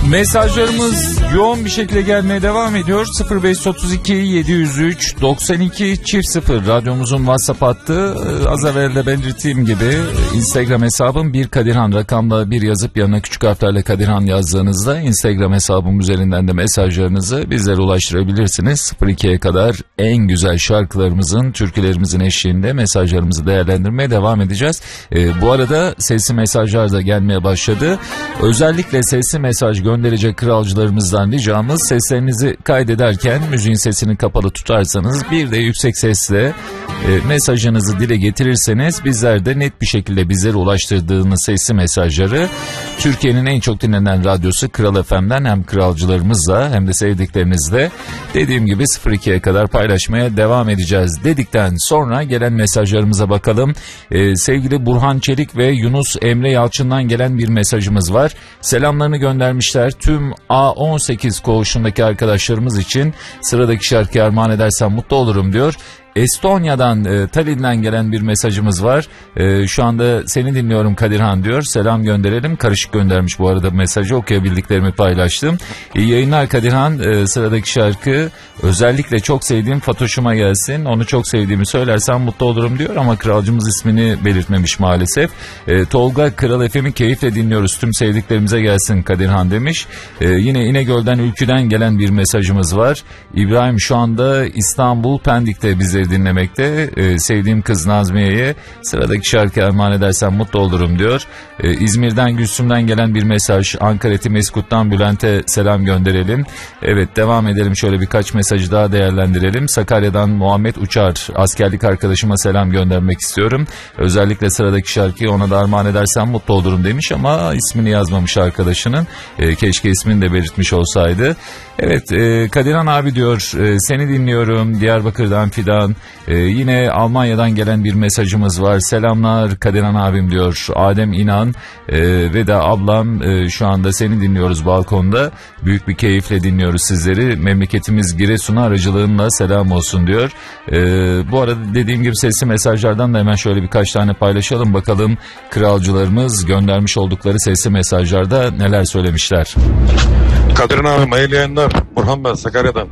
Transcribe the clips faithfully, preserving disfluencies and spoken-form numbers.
Mesajlarımız yoğun bir şekilde gelmeye devam ediyor. sıfır beş otuz iki yedi yüz üç doksan iki çift sıfır radyomuzun WhatsApp hattı. Az evvel de belirttiğim gibi Instagram hesabım bir Kadirhan, rakamla bir yazıp yanına küçük harflerle Kadirhan yazdığınızda Instagram hesabım üzerinden de mesajlarınızı bizlere ulaştırabilirsiniz. sıfır ikiye kadar en güzel şarkılarımızın, türkülerimizin eşliğinde mesajlarımızı değerlendirmeye devam edeceğiz. Ee, bu arada sesli mesajlar da gelmeye başladı. Özellikle sesli mesaj gönderecek kralcılarımızdan ricamız, seslerinizi kaydederken müziğin sesini kapalı tutarsanız, bir de yüksek sesle e, mesajınızı dile getirirseniz bizler de net bir şekilde bizlere ulaştırdığınız sesli mesajları Türkiye'nin en çok dinlenen radyosu Kral F M'den hem kralcılarımızla hem de sevdiklerinizle dediğim gibi sıfır ikiye kadar paylaşmaya devam edeceğiz dedikten sonra gelen mesajlarımıza bakalım. Ee, sevgili Burhan Çelik ve Yunus Emre Yalçın'dan gelen bir mesajımız var. Selamlarını göndermişler. Tüm A on sekiz koğuşundaki arkadaşlarımız için sıradaki şarkıyı armağan edersem mutlu olurum diyor. Estonya'dan, e, Tallinn'den gelen bir mesajımız var. E, şu anda seni dinliyorum Kadirhan diyor. Selam gönderelim. Karışık göndermiş bu arada mesajı, okuyabildiklerimi paylaştım. İyi yayınlar Kadirhan. E, sıradaki şarkı özellikle çok sevdiğim Fatoş'uma gelsin. Onu çok sevdiğimi söylersem mutlu olurum diyor ama kralcımız ismini belirtmemiş maalesef. E, Tolga, Kral F M'i keyifle dinliyoruz. Tüm sevdiklerimize gelsin Kadirhan demiş. E, yine İnegöl'den, Ülkü'den gelen bir mesajımız var. İbrahim şu anda İstanbul Pendik'te bizleri dinlemekte. Ee, sevdiğim kız Nazmiye'ye sıradaki şarkı armağan edersem mutlu olurum diyor. Ee, İzmir'den, Gülsüm'den gelen bir mesaj. Ankara Timeskut'tan Bülent'e selam gönderelim. Evet, devam edelim, şöyle birkaç mesajı daha değerlendirelim. Sakarya'dan Muhammed Uçar, askerlik arkadaşıma selam göndermek istiyorum. Özellikle sıradaki şarkıyı ona da armağan edersem mutlu olurum demiş ama ismini yazmamış arkadaşının. Ee, keşke ismini de belirtmiş olsaydı. Evet, e, Kadirhan abi diyor, e, seni dinliyorum Diyarbakır'dan Fidan. E, yine Almanya'dan gelen bir mesajımız var. Selamlar Kadirhan abim diyor Adem İnan e, ve de ablam, e, şu anda seni dinliyoruz balkonda. Büyük bir keyifle dinliyoruz sizleri. Memleketimiz Giresun'a aracılığınla selam olsun diyor. E, bu arada dediğim gibi sesli mesajlardan da hemen şöyle birkaç tane paylaşalım. Bakalım kralcılarımız göndermiş oldukları sesli mesajlarda neler söylemişler. Kadirhan abim hayırlı yayınlar. Burhan ben Sakarya'dan.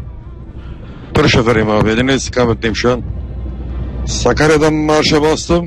Tır şoförüyüm abi. Edirne istikametteyim şu an. Sakarya'dan marşa bastım.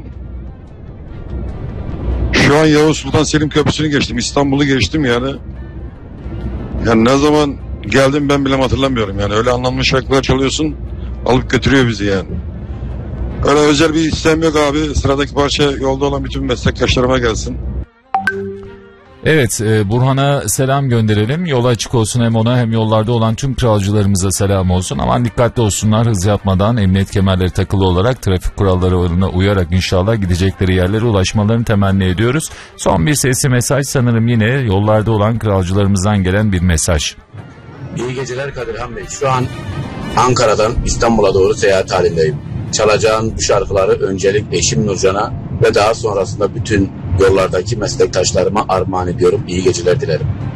Şu an Yavuz Sultan Selim Köprüsü'nü geçtim. İstanbul'u geçtim yani. Yani ne zaman geldim ben bile hatırlamıyorum yani. Öyle anlamlı şarkılar çalıyorsun. Alıp götürüyor bizi yani. Öyle özel bir istem yok abi. Sıradaki parça yolda olan bütün meslektaşlarıma gelsin. Evet, e, Burhan'a selam gönderelim. Yolu açık olsun hem ona hem yollarda olan tüm kralcılarımıza selam olsun. Aman dikkatli olsunlar, hız yapmadan, emniyet kemerleri takılı olarak, trafik kurallarına uyarak inşallah gidecekleri yerlere ulaşmalarını temenni ediyoruz. Son bir sesli mesaj, sanırım yine yollarda olan kralcılarımızdan gelen bir mesaj. İyi geceler Kadirhan Bey. Şu an Ankara'dan İstanbul'a doğru seyahat halindeyim. Çalacağın bu şarkıları öncelik eşim Nurcan'a ve daha sonrasında bütün yollardaki meslektaşlarıma armağan ediyorum. İyi geceler dilerim.